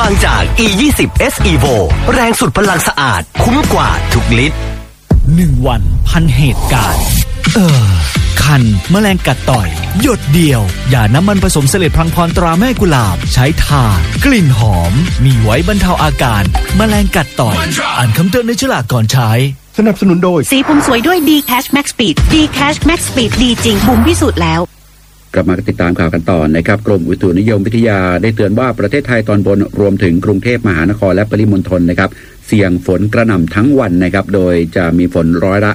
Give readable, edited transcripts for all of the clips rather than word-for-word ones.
งจาก E20 S Evo แรงสุดพลังสะอาดคุ้มกว่าทุกลิตร 1 วันพันเหตุการณ์คันแมลงกัดต่อยหยดเดียวยาน้ำมันผสมเสลดพลังพรตราแม่กุหลาบใช้ทากลิ่นหอมมีไว้บรรเทาอาการแมลงกัดต่อยอ่านคำเตือนในฉลากก่อนใช้สนับสนุนโดยสีผมสวยด้วย D-Cash Max Speed D-Cash Max Speed ดีจริงบุ๋มพิสูจน์แล้วกลับมาติดตามข่าวกันต่อนะครับกรมอุตุนิยมวิทยาได้เตือนว่าประเทศไทยตอนบนรวมถึงกรุงเทพมหานครและปริมณฑลนะครับเสี่ยงฝนกระหน่ำทั้งวันนะครับโดยจะมีฝนร้อยละ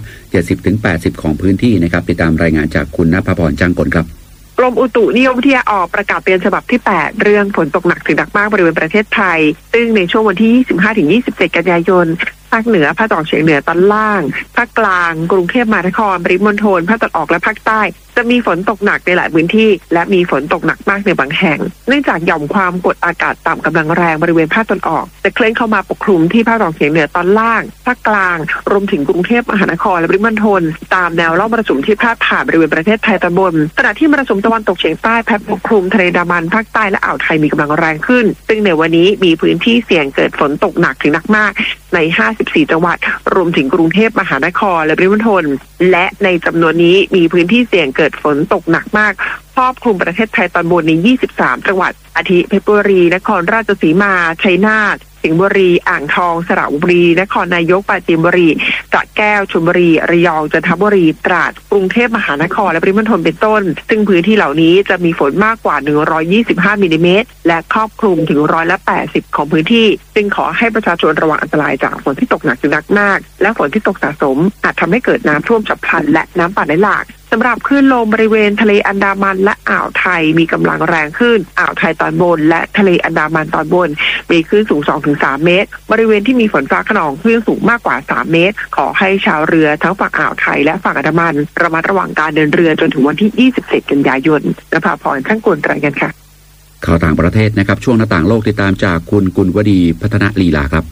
70-80 ของพื้นที่นะครับติดตามรายงานจากคุณณภพรจ้างกลครับกรมอุตุนิยมวิทยาออกประกาศเตือนฉบับที่ 8 เรื่องฝนตกหนักถึงหนักมากบริเวณประเทศไทยซึ่งในช่วงวันที่ 25-27 กันยายนภาคเหนือภาคตะวันออกเฉียงเหนือตอนล่างภาคกลางกรุงเทพมหานครปริมณฑลภาคตะวันออกและภาคใต้จะมีฝนตกหนักในหลายพื้นที่และมีฝนตกหนักมากในบางแห่งเนื่องจากหย่อมความกดอากาศต่ำกำลังแรงบริเวณภาคตะวันออกจะเคลื่อนเข้ามาปกคลุมที่ภาคตะวันออกเฉียงเหนือตอนล่างภาคกลางรวมถึงกรุงเทพมหานครและปริมณฑลตามแนวร่องมรสุมที่พาดผ่านบริเวณประเทศไทยตอนบนขณะที่มรสุมตะวันตกเฉียงใต้พัดปกคลุมทะเลอันดามันภาคใต้และอ่าวไทยมีกำลังแรงขึ้นซึ่งในวันนี้มีพื้นที่เสี่ยงเกิดฝนตกหนักถึงหนักมากใน54จังหวัดรวมถึงกรุงเทพมหานครและปริมณฑลและในจำนวนนี้มีพื้นที่เสี่ยงเกิดฝนตกหนักมากครอบคลุมประเทศไทยตอนบนใน23จังหวัดอาทิเพชรบุรีนครราชสีมาชัยนาทสิงห์บุรีอ่างทองสระบุรีนครนายกปราจีนบุรีสระแก้วชลบุรีระยองจันทบุรีตราดกรุงเทพมหานครและปริมณฑลเป็นต้นซึ่งพื้นที่เหล่านี้จะมีฝนมากกว่า125มิลลิเมตรและครอบคลุมถึง180ของพื้นที่จึงขอให้ประชาชนระวังอันตรายจากฝนที่ตกหนักถึงหนักมากและฝนที่ตกสะสมอาจทำให้เกิดน้ำท่วมฉับพลันและน้ำป่าไหลหลากสำหรับคลื่นลมบริเวณทะเลอันดามันและอ่าวไทยมีกำลังแรงขึ้นอ่าวไทยตอนบนและทะเลอันดามันตอนบนมีคลื่นสูง 2-3 เมตรบริเวณที่มีฝนฟ้าคะนองคลื่นสูงมากกว่า3เมตรขอให้ชาวเรือทั้งฝั่งอ่าวไทยและฝั่งอันดามันระมัดระวังการเดินเรือจนถึงวันที่27กันยายนณภาพรช่างกลรายงานค่ะข่าวต่างประเทศนะครับช่วงหน้าต่างโลกติดตามจากคุณกุลวดีพัฒนลีลาครับ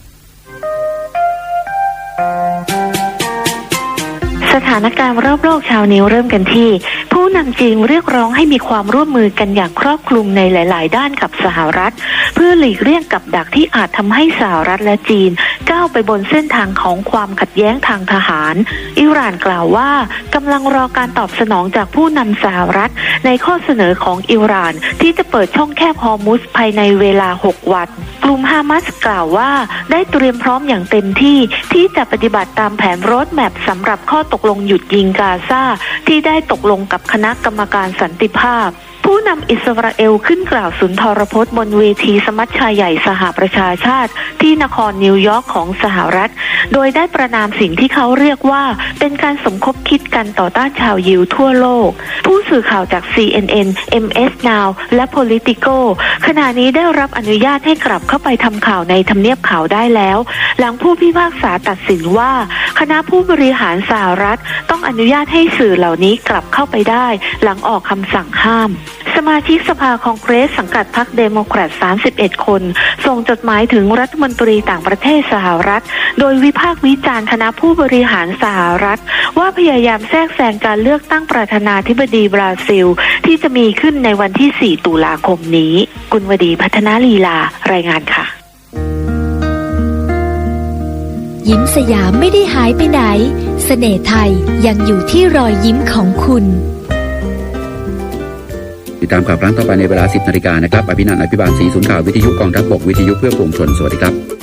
สถานการณ์รอบโลกเช้านี้เริ่มกันที่ผู้นำจีนเรียกร้องให้มีความร่วมมือกันอย่างครอบคลุมในหลายๆด้านกับสหรัฐเพื่อหลีกเลี่ยงกับดักที่อาจทำให้สหรัฐและจีนก้าวไปบนเส้นทางของความขัดแย้งทางทหารอิหร่านกล่าวว่ากำลังรอการตอบสนองจากผู้นำสหรัฐในข้อเสนอของอิหร่านที่จะเปิดช่องแคบฮอร์มุซภายในเวลา6 วันกลุ่มฮามาสกล่าวว่าได้เตรียมพร้อมอย่างเต็มที่จะปฏิบัติตามแผนโรดแมพสำหรับข้อตกลงหยุดยิงกาซาที่ได้ตกลงกับคณะกรรมการสันติภาพผู้นำอิสราเอลขึ้นกล่าวสุนทรพจน์บนเวทีสมัชชาใหญ่สหประชาชาติที่นครนิวยอร์กของสหรัฐโดยได้ประณามสิ่งที่เขาเรียกว่าเป็นการสมคบคิดกันต่อต้านชาวยิวทั่วโลกผู้สื่อข่าวจาก CNN MS Now และ Politico ขณะนี้ได้รับอนุญาตให้กลับเข้าไปทำข่าวในทำเนียบขาวได้แล้วหลังผู้พิพากษาตัดสินว่าคณะผู้บริหารสหรัฐต้องอนุญาตให้สื่อเหล่านี้กลับเข้าไปได้หลังออกคำสั่งห้ามสมาชิกสภาคองเกรสสังกัดพรรคเดโมแครต31คนส่งจดหมายถึงรัฐมนตรีต่างประเทศสหรัฐโดยวิพากษ์วิจารณ์คณะผู้บริหารสหรัฐว่าพยายามแทรกแซงการเลือกตั้งประธานาธิบดีบราซิลที่จะมีขึ้นในวันที่4 ตุลาคมนี้กุลวดีพัฒนาลีลารายงานค่ะยิ้มสยามไม่ได้หายไปไหนเสน่ห์ไทยยังอยู่ที่รอยยิ้มของคุณติดตามข่าวครั้งต่อไปในเวลา 10 นาฬิกานะครับอภินันท์ อภิบาลศรีศูนย์ข่าววิทยุกองทัพบกวิทยุเพื่อปวงชนสวัสดีครับ